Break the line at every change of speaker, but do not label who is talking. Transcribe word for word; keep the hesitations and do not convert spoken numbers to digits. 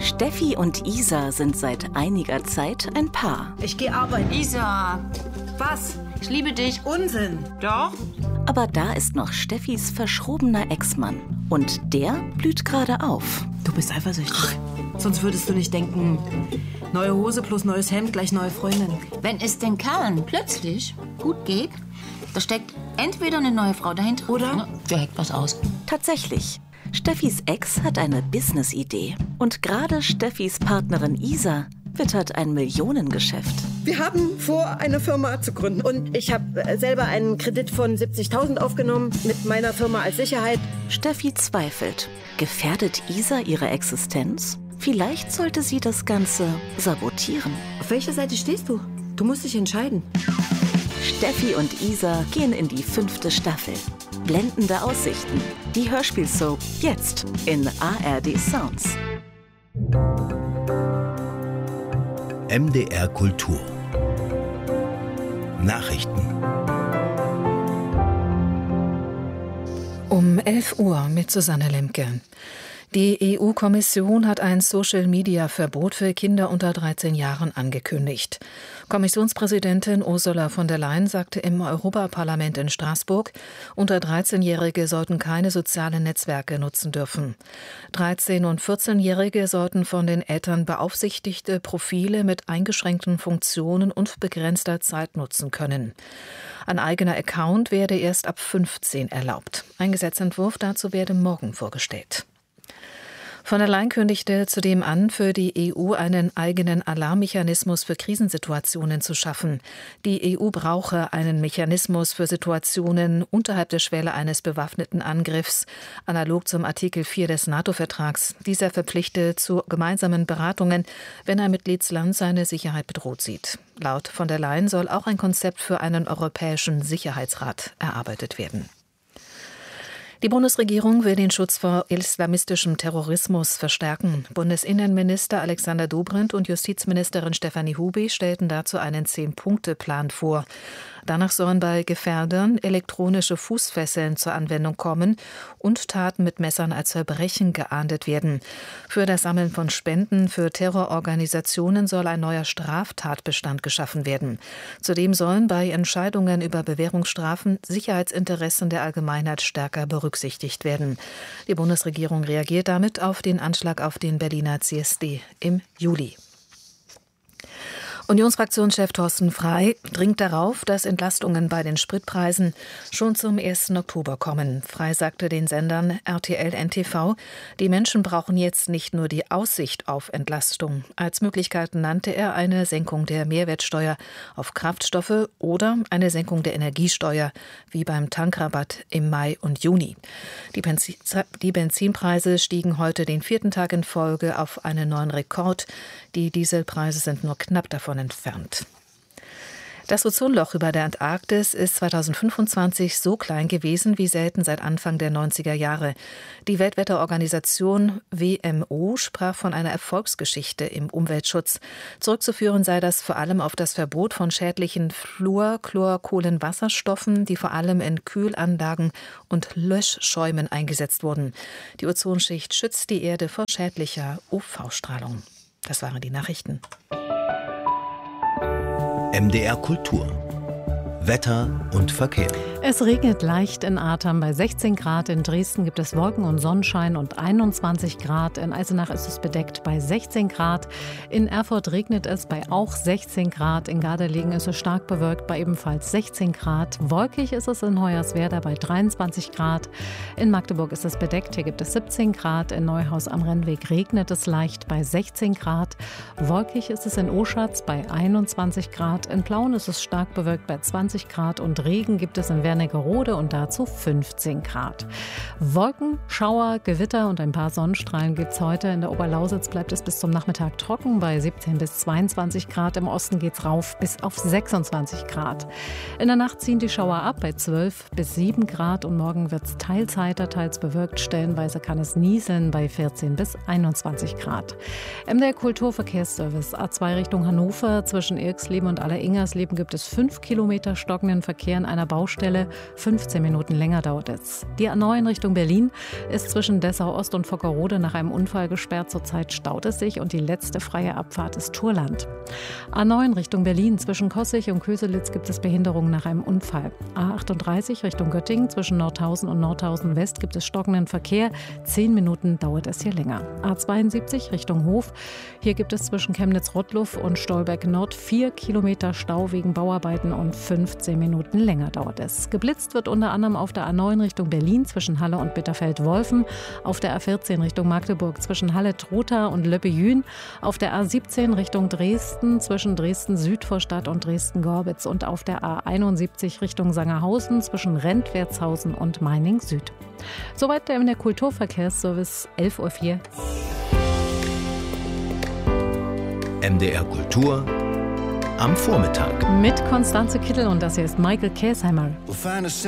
Steffi und Isa sind seit einiger Zeit ein Paar.
Ich gehe arbeiten.
Isa,
Was?
ich liebe dich.
Unsinn.
Doch?
Aber da ist noch Steffis verschrobener Ex-Mann. Und der blüht gerade auf.
Du bist eifersüchtig. Sonst würdest du nicht denken, neue Hose plus neues Hemd gleich neue Freundin.
Wenn es den Kerlen plötzlich gut geht, da steckt entweder eine neue Frau dahinter
Oder?
der hackt was aus.
Tatsächlich. Steffis Ex hat eine Business-Idee. Und gerade Steffis Partnerin Isa wittert ein Millionengeschäft.
Wir haben vor, eine Firma zu gründen. Und ich habe selber einen Kredit von siebzigtausend aufgenommen mit meiner Firma als Sicherheit.
Steffi zweifelt. Gefährdet Isa ihre Existenz? Vielleicht sollte sie das Ganze sabotieren.
Auf welcher Seite stehst du? Du musst dich entscheiden.
Steffi und Isa gehen in die fünfte Staffel. Blendende Aussichten. Die Hörspielsoap jetzt in A R D Sounds.
M D R Kultur. Nachrichten.
Um elf Uhr mit Susanne Lemke. Die E U-Kommission hat ein Social-Media-Verbot für Kinder unter dreizehn Jahren angekündigt. Kommissionspräsidentin Ursula von der Leyen sagte im Europaparlament in Straßburg, unter dreizehnjährige sollten keine sozialen Netzwerke nutzen dürfen. dreizehn- und vierzehnjährige sollten von den Eltern beaufsichtigte Profile mit eingeschränkten Funktionen und begrenzter Zeit nutzen können. Ein eigener Account werde erst ab fünfzehn erlaubt. Ein Gesetzentwurf dazu werde morgen vorgestellt. Von der Leyen kündigte zudem an, für die E U einen eigenen Alarmmechanismus für Krisensituationen zu schaffen. Die E U brauche einen Mechanismus für Situationen unterhalb der Schwelle eines bewaffneten Angriffs, analog zum Artikel vier des NATO-Vertrags. Dieser verpflichtet zu gemeinsamen Beratungen, wenn ein Mitgliedsland seine Sicherheit bedroht sieht. Laut von der Leyen soll auch ein Konzept für einen europäischen Sicherheitsrat erarbeitet werden. Die Bundesregierung will den Schutz vor islamistischem Terrorismus verstärken. Bundesinnenminister Alexander Dobrindt und Justizministerin Stefanie Huby stellten dazu einen Zehn-Punkte-Plan vor. Danach sollen bei Gefährdern elektronische Fußfesseln zur Anwendung kommen und Taten mit Messern als Verbrechen geahndet werden. Für das Sammeln von Spenden für Terrororganisationen soll ein neuer Straftatbestand geschaffen werden. Zudem sollen bei Entscheidungen über Bewährungsstrafen Sicherheitsinteressen der Allgemeinheit stärker berücksichtigt werden. Die Bundesregierung reagiert damit auf den Anschlag auf den Berliner C S D im Juli. Unionsfraktionschef Thorsten Frey dringt darauf, dass Entlastungen bei den Spritpreisen schon zum ersten Oktober kommen. Frey sagte den Sendern R T L N T V, die Menschen brauchen jetzt nicht nur die Aussicht auf Entlastung. Als Möglichkeiten nannte er eine Senkung der Mehrwertsteuer auf Kraftstoffe oder eine Senkung der Energiesteuer, wie beim Tankrabatt im Mai und Juni. Die, Benzin- die Benzinpreise stiegen heute den vierten Tag in Folge auf einen neuen Rekord. Die Dieselpreise sind nur knapp davon entfernt. Das Ozonloch über der Antarktis ist zweitausendfünfundzwanzig so klein gewesen wie selten seit Anfang der neunziger Jahre. Die Weltwetterorganisation W M O sprach von einer Erfolgsgeschichte im Umweltschutz. Zurückzuführen sei das vor allem auf das Verbot von schädlichen Fluorchlorkohlenwasserstoffen, die vor allem in Kühlanlagen und Löschschäumen eingesetzt wurden. Die Ozonschicht schützt die Erde vor schädlicher U V-Strahlung. Das waren die Nachrichten.
M D R Kultur. Wetter und Verkehr.
Es regnet leicht in Artern bei sechzehn Grad. In Dresden gibt es Wolken und Sonnenschein und einundzwanzig Grad. In Eisenach ist es bedeckt bei sechzehn Grad. In Erfurt regnet es bei auch sechzehn Grad. In Gardelegen ist es stark bewölkt bei ebenfalls sechzehn Grad. Wolkig ist es in Hoyerswerda bei dreiundzwanzig Grad. In Magdeburg ist es bedeckt. Hier gibt es siebzehn Grad. In Neuhaus am Rennweg regnet es leicht bei sechzehn Grad. Wolkig ist es in Oschatz bei einundzwanzig Grad. In Plauen ist es stark bewölkt bei zwanzig Grad und Regen gibt es in Wernigerode und dazu fünfzehn Grad. Wolken, Schauer, Gewitter und ein paar Sonnenstrahlen gibt es heute. In der Oberlausitz bleibt es bis zum Nachmittag trocken bei siebzehn bis zweiundzwanzig Grad. Im Osten geht es rauf bis auf sechsundzwanzig Grad. In der Nacht ziehen die Schauer ab bei zwölf bis sieben Grad und morgen wird es teils heiter, teils bewölkt. Stellenweise kann es nieseln bei vierzehn bis einundzwanzig Grad. M D R Kulturverkehrsservice A zwei Richtung Hannover zwischen Irxleben und Alleringers gibt es fünf Kilometer stockenden Verkehr an einer Baustelle. fünfzehn Minuten länger dauert es. Die A neun Richtung Berlin ist zwischen Dessau-Ost und Vockerode nach einem Unfall gesperrt. Zurzeit staut es sich und die letzte freie Abfahrt ist Turland. A neun Richtung Berlin zwischen Kossig und Köselitz gibt es Behinderungen nach einem Unfall. A achtunddreißig Richtung Göttingen zwischen Nordhausen und Nordhausen West gibt es stockenden Verkehr. Zehn Minuten dauert es hier länger. A zweiundsiebzig Richtung Hof. Hier gibt es zwischen Chemnitz-Rottluff und Stolberg Nord vier Kilometer Stau wegen Bauarbeiten und fünfzehn Minuten länger dauert es. Geblitzt wird unter anderem auf der A neun Richtung Berlin zwischen Halle und Bitterfeld-Wolfen, auf der A vierzehn Richtung Magdeburg zwischen Halle-Trotha und Löppe-Jühn, auf der A siebzehn Richtung Dresden zwischen Dresden-Südvorstadt und Dresden-Gorbitz und auf der A einundsiebzig Richtung Sangerhausen zwischen Rentwertshausen und Meining-Süd. Soweit der Kulturverkehrsservice, elf Uhr vier.
M D R Kultur am Vormittag.
Mit Konstanze Kittel und das hier ist Michael Käsheimer.